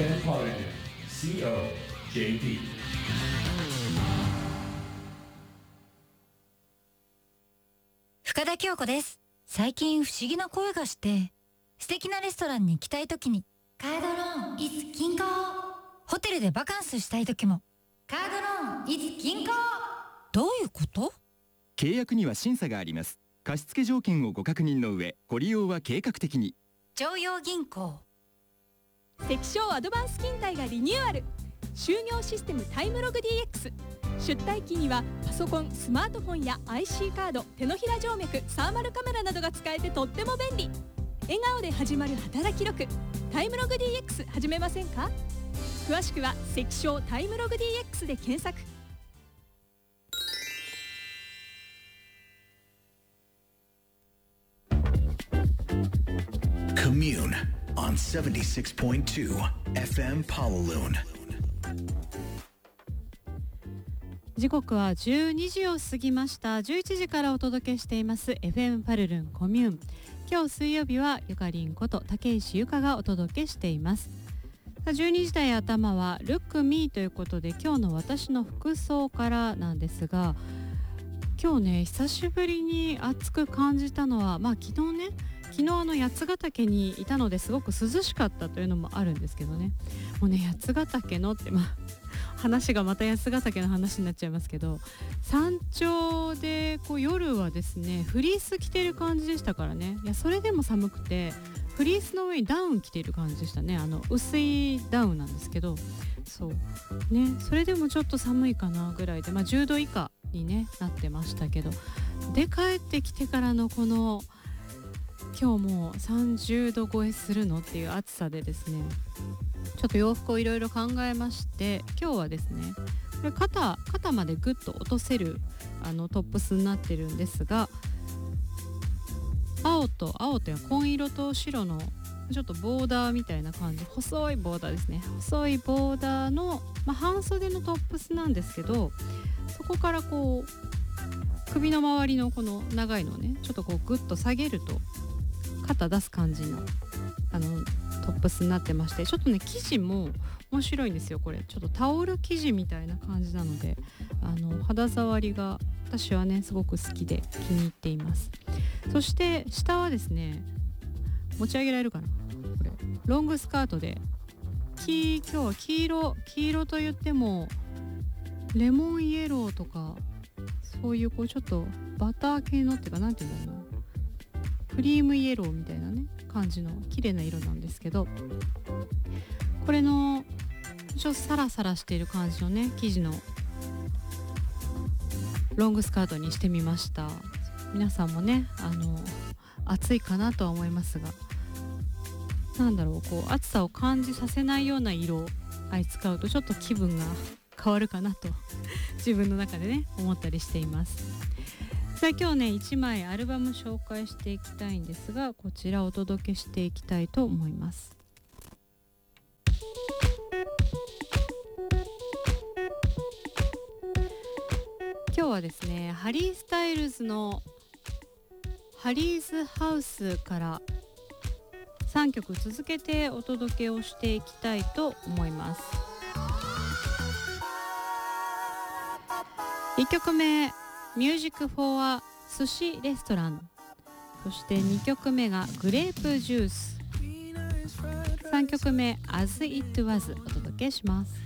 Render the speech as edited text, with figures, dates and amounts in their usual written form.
FM Polygon COJP。 深田恭子です。最近不思議な声がして、素敵なレストランに行きたいときにカードローン is 銀行、ホテルでバカンスしたいときもカードローン is 銀行。どういうこと？ 契約には審査があります。貸付条件をご確認の上、ご利用は計画的に。 常陽銀行。 関証アドバンス勤怠がリニューアル。就業システムタイムログ DX。 出退勤にはパソコン、スマートフォンや IC カード、手のひら静脈、サーマルカメラなどが使えてとっても便利。笑顔で始まる働き力、タイムログ DX 始めませんか？詳しくは関証タイムログ DX で検索。 Commune on 76.2 FM Pawaloon。 時刻は12時を過ぎました。11時からお届けしています FM パルルンコミューン。今日水曜日はゆかりんこと竹石ゆかがお届けしています。12時台頭は Look Me ということで、今日の私の服装からなんですが、今日ね久しぶりに暑く感じたのは、昨日八ヶ岳にいたのですごく涼しかったというのもあるんですけどね。もうね、八ヶ岳のって話がまた八ヶ岳の話になっちゃいますけど、山頂で夜はですねフリース着てる感じでしたからね。いや、それでも寒くてフリースの上にダウン着てる感じでしたね。薄いダウンなんですけど、そうね、それでもちょっと寒いかなぐらいで、10度以下に、なってましたけど、で帰ってきてからのこの今日もう30度超えするのっていう暑さでですね、ちょっと洋服をいろいろ考えまして、今日はですねこれ肩までグッと落とせるトップスになってるんですが、青という紺色と白のちょっとボーダーみたいな感じ、細いボーダーですね。細いボーダーの、半袖のトップスなんですけど、そこから首の周りのこの長いのをねちょっとグッと下げると肩出す感じのトップスになってまして、ちょっとね生地も面白いんですよ。これちょっとタオル生地みたいな感じなので、肌触りが私はねすごく好きで気に入っています。そして下はですね、持ち上げられるかな、これロングスカートで今日は黄色と言ってもレモンイエローとか、そういうちょっとバター系のっていうか、なんていうんだろうな、クリームイエローみたいなね感じの綺麗な色なんですけど、これのちょっとサラサラしている感じのね生地のロングスカートにしてみました。皆さんもね暑いかなとは思いますが、なんだろう、暑さを感じさせないような色を使うとちょっと気分が変わるかなと自分の中でね思ったりしています。さあ今日ね1枚アルバム紹介していきたいんですが、こちらお届けしていきたいと思います。今日はですねハリー・スタイルズのハリーズハウスから3曲続けてお届けをしていきたいと思います。1曲目ミュージックフォーア寿司レストラン、そして2曲目がグレープジュース、3曲目 As It Was お届けします。